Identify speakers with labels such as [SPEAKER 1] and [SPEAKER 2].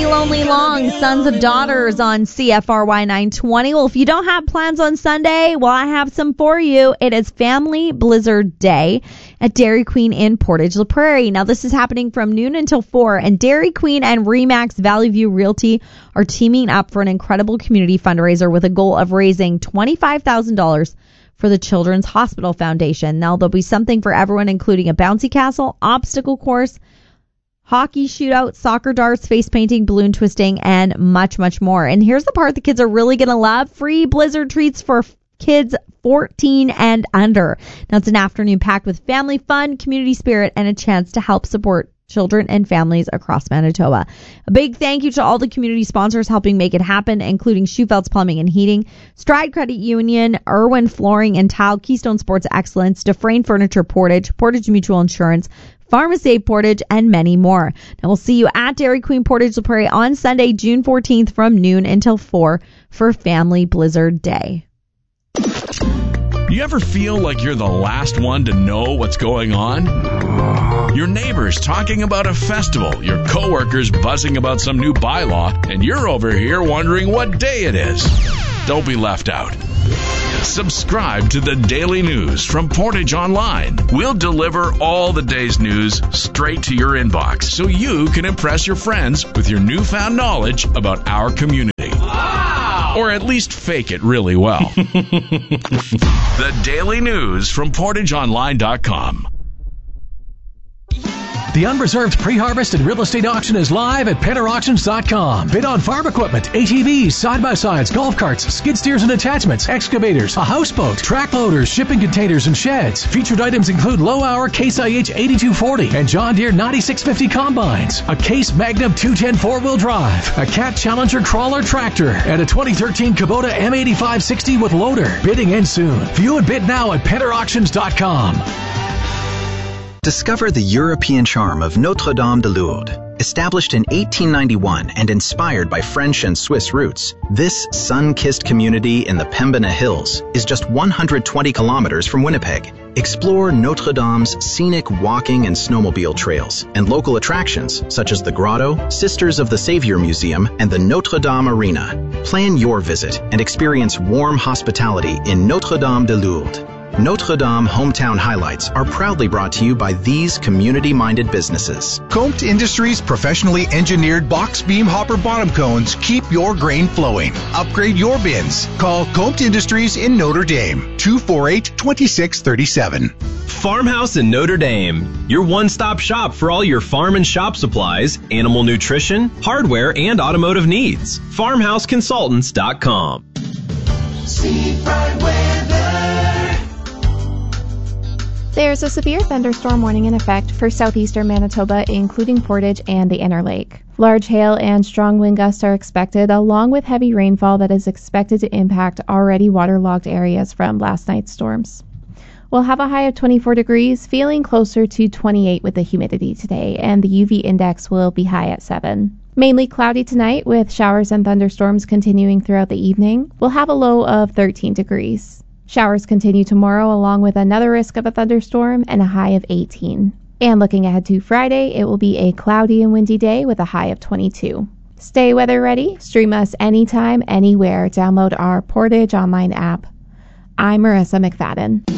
[SPEAKER 1] Lonely Long, Sons of Daughters on CFRY 920. Well, if you don't have plans on Sunday, well, I have some for you. It is Family Blizzard Day at Dairy Queen in Portage La Prairie. Now, this is happening from noon until 4, and Dairy Queen and Remax Valley View Realty are teaming up for an incredible community fundraiser with a goal of raising $25,000 for the Children's Hospital Foundation. Now, there'll be something for everyone, including a bouncy castle, obstacle course, hockey shootout, soccer darts, face painting, balloon twisting, and much, much more. And here's the part the kids are really going to love. Free Blizzard treats for kids 14 and under. Now, it's an afternoon packed with family fun, community spirit, and a chance to help support children and families across Manitoba. A big thank you to all the community sponsors helping make it happen, including Schufeld's Plumbing and Heating, Stride Credit Union, Irwin Flooring and Tile, Keystone Sports Excellence, Dufresne Furniture Portage, Portage Mutual Insurance, Pharmacy Portage, and many more. Now, we'll see you at Dairy Queen Portage La Prairie on Sunday, June 14th from noon until 4 for Family Blizzard Day.
[SPEAKER 2] You ever feel like you're the last one to know what's going on? Your neighbors talking about a festival, your coworkers buzzing about some new bylaw, and you're over here wondering what day it is. Don't be left out. Subscribe to the Daily News from Portage Online. We'll deliver all the day's news straight to your inbox so you can impress your friends with your newfound knowledge about our community. Wow! Or at least fake it really well. The Daily News from PortageOnline.com.
[SPEAKER 3] The unreserved pre-harvest and real estate auction is live at PennerAuctions.com. Bid on farm equipment, ATVs, side-by-sides, golf carts, skid steers and attachments, excavators, a houseboat, track loaders, shipping containers, and sheds. Featured items include low-hour Case IH 8240 and John Deere 9650 combines, a Case Magnum 210 4-wheel drive, a Cat Challenger crawler tractor, and a 2013 Kubota M8560 with loader. Bidding ends soon. View and bid now at PennerAuctions.com.
[SPEAKER 4] Discover the European charm of Notre-Dame de Lourdes. Established in 1891 and inspired by French and Swiss roots, this sun-kissed community in the Pembina Hills is just 120 kilometers from Winnipeg. Explore Notre Dame's scenic walking and snowmobile trails and local attractions such as the Grotto, Sisters of the Savior Museum, and the Notre Dame Arena. Plan your visit and experience warm hospitality in Notre-Dame de Lourdes. Notre Dame Hometown Highlights are proudly brought to you by these community-minded businesses.
[SPEAKER 5] Comte Industries' professionally engineered box beam hopper bottom cones keep your grain flowing. Upgrade your bins. Call Comte Industries in Notre Dame, 248-2637.
[SPEAKER 6] Farmhouse in Notre Dame, your one-stop shop for all your farm and shop supplies, animal nutrition, hardware, and automotive needs. FarmhouseConsultants.com.
[SPEAKER 7] Seafront weather.
[SPEAKER 8] There's a severe thunderstorm warning in effect for southeastern Manitoba, including Portage and the Inner Lake. Large hail and strong wind gusts are expected, along with heavy rainfall that is expected to impact already waterlogged areas from last night's storms. We'll have a high of 24 degrees, feeling closer to 28 with the humidity today, and the UV index will be high at 7. Mainly cloudy tonight with showers and thunderstorms continuing throughout the evening. We'll have a low of 13 degrees. Showers continue tomorrow, along with another risk of a thunderstorm and a high of 18. And looking ahead to Friday, it will be a cloudy and windy day with a high of 22. Stay weather ready. Stream us anytime, anywhere. Download our Portage Online app. I'm Marissa McFadden.